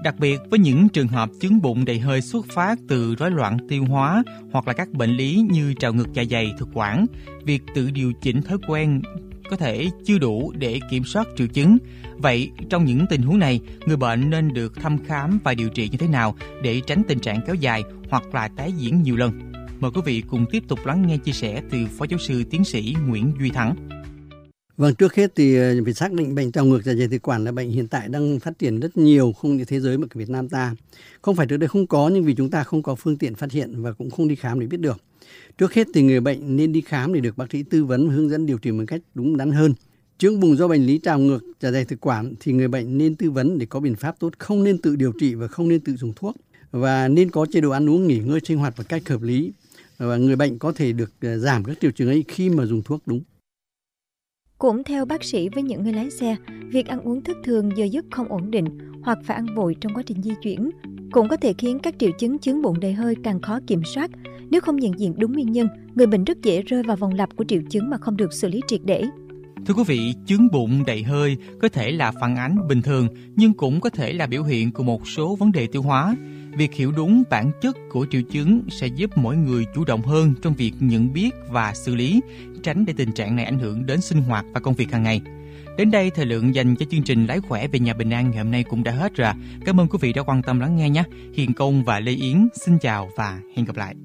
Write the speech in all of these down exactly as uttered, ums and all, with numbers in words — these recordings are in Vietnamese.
Đặc biệt với những trường hợp chứng bụng đầy hơi xuất phát từ rối loạn tiêu hóa hoặc là các bệnh lý như trào ngược dạ dày, thực quản, việc tự điều chỉnh thói quen có thể chưa đủ để kiểm soát triệu chứng. Vậy trong những tình huống này, người bệnh nên được thăm khám và điều trị như thế nào để tránh tình trạng kéo dài hoặc là tái diễn nhiều lần? Mời quý vị cùng tiếp tục lắng nghe chia sẻ từ Phó Giáo sư Tiến sĩ Nguyễn Duy Thắng. Vâng, trước hết thì phải xác định bệnh trào ngược dạ dày thực quản là bệnh hiện tại đang phát triển rất nhiều, không những thế giới mà cả Việt Nam ta. Không phải trước đây không có, nhưng vì chúng ta không có phương tiện phát hiện và cũng không đi khám để biết được. Trước hết thì người bệnh nên đi khám để được bác sĩ tư vấn và hướng dẫn điều trị một cách đúng đắn hơn. Chứng bụng do bệnh lý trào ngược dạ dày thực quản thì người bệnh nên tư vấn để có biện pháp tốt, không nên tự điều trị và không nên tự dùng thuốc, và nên có chế độ ăn uống, nghỉ ngơi, sinh hoạt một cách hợp lý, và người bệnh có thể được giảm các triệu chứng ấy khi mà dùng thuốc đúng. Cũng theo bác sĩ, với những người lái xe, việc ăn uống thất thường, giờ giấc không ổn định hoặc phải ăn vội trong quá trình di chuyển cũng có thể khiến các triệu chứng chứng bụng đầy hơi càng khó kiểm soát. Nếu không nhận diện đúng nguyên nhân, người bệnh rất dễ rơi vào vòng lặp của triệu chứng mà không được xử lý triệt để. Thưa quý vị, chứng bụng đầy hơi có thể là phản ánh bình thường nhưng cũng có thể là biểu hiện của một số vấn đề tiêu hóa. Việc hiểu đúng bản chất của triệu chứng sẽ giúp mỗi người chủ động hơn trong việc nhận biết và xử lý, tránh để tình trạng này ảnh hưởng đến sinh hoạt và công việc hàng ngày. Đến đây, thời lượng dành cho chương trình Lái Khỏe Về Nhà Bình An ngày hôm nay cũng đã hết rồi. Cảm ơn quý vị đã quan tâm lắng nghe nhé. Hiền Công và Lê Yến xin chào và hẹn gặp lại.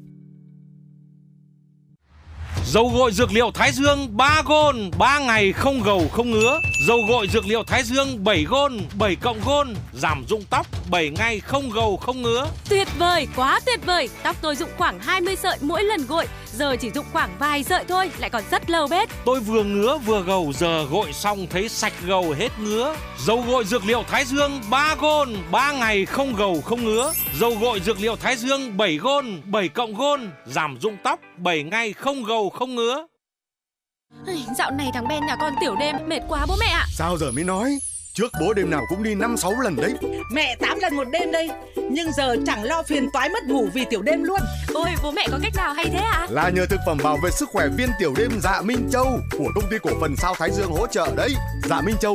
Dầu gội dược liệu Thái Dương ba gôn, ba ngày không gầu không ngứa. Dầu gội dược liệu Thái Dương bảy gôn, bảy cộng gôn, giảm rụng tóc bảy ngày không gầu không ngứa. Tuyệt vời, quá tuyệt vời. Tóc tôi rụng khoảng hai mươi sợi mỗi lần gội, giờ chỉ rụng khoảng vài sợi thôi, lại còn rất lâu bết. Tôi vừa ngứa vừa gầu, giờ gội xong thấy sạch gầu hết ngứa. Dầu gội dược liệu Thái Dương ba gôn, ba ngày không gầu không ngứa. Dầu gội dược liệu Thái Dương bảy gôn, bảy cộng gôn, giảm rụng tóc bảy ngày không gầu không ngứa. Dạo này thằng Ben nhà con tiểu đêm mệt quá bố mẹ ạ. Sao giờ mới nói? Trước bố đêm nào cũng đi năm sáu lần đấy. Mẹ tám lần một đêm đây. Nhưng giờ chẳng lo phiền toái mất ngủ vì tiểu đêm luôn. Ôi bố mẹ có cách nào hay thế ạ? À? Là nhờ thực phẩm bảo vệ sức khỏe viên tiểu đêm Dạ Minh Châu của công ty cổ phần Sao Thái Dương hỗ trợ đấy. Dạ Minh Châu